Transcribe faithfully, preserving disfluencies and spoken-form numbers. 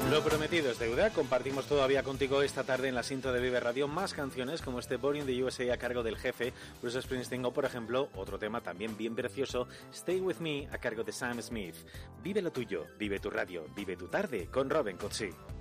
Lo prometido es deuda. Compartimos todavía contigo esta tarde en la cinta de Vive Radio más canciones como este Born in the U S A a cargo del jefe Bruce Springsteen, o por ejemplo otro tema también bien precioso, Stay With Me a cargo de Sam Smith. Vive lo tuyo, vive tu radio, vive tu tarde con Robin Cozzi.